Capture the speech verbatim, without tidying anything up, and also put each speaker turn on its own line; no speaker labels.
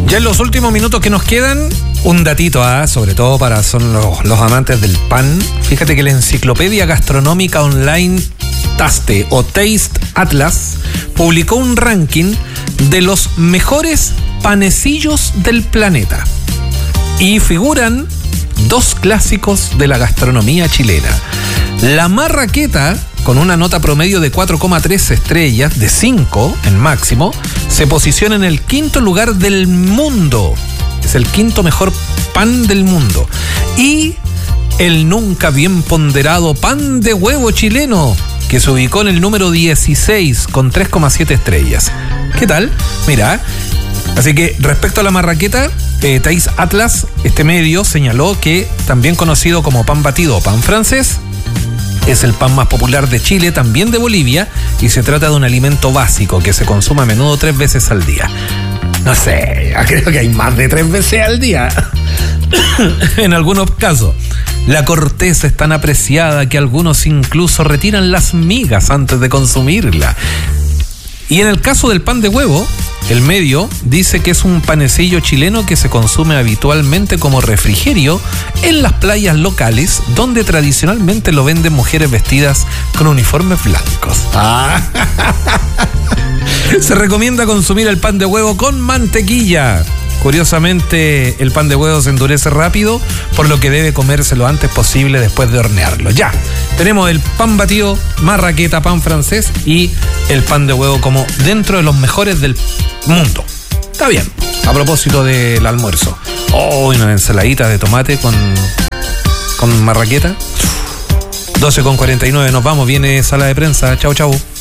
Ya en los últimos minutos que nos quedan, un datito, ¿eh? Sobre todo para son los, los amantes del pan. Fíjate que la enciclopedia gastronómica online Taste o Taste Atlas publicó un ranking de los mejores panecillos del planeta. Y figuran dos clásicos de la gastronomía chilena. La marraqueta, con una nota promedio de cuatro coma tres estrellas, de cinco en máximo, se posiciona en el quinto lugar del mundo. Es el quinto mejor pan del mundo. Y el nunca bien ponderado pan de huevo chileno, que se ubicó en el número dieciséis con tres coma siete estrellas. ¿Qué tal? Mira, así que respecto a la marraqueta, eh, Taste Atlas, este medio, señaló que, también conocido como pan batido o pan francés, es el pan más popular de Chile, también de Bolivia, y se trata de un alimento básico que se consume a menudo tres veces al día. No sé, creo que hay más de tres veces al día. En algunos casos, la corteza es tan apreciada que algunos incluso retiran las migas antes de consumirla. Y en el caso del pan de huevo, el medio dice que es un panecillo chileno que se consume habitualmente como refrigerio en las playas locales, donde tradicionalmente lo venden mujeres vestidas con uniformes blancos. Ah. Se recomienda consumir el pan de huevo con mantequilla. Curiosamente, el pan de huevo se endurece rápido, por lo que debe comerse lo antes posible después de hornearlo. Ya, tenemos el pan batido, marraqueta, pan francés y el pan de huevo como dentro de los mejores del mundo. Está bien, a propósito del almuerzo. Oh, una ensaladita de tomate con, con marraqueta. doce con cuarenta y nueve, nos vamos, viene sala de prensa. Chau, chau.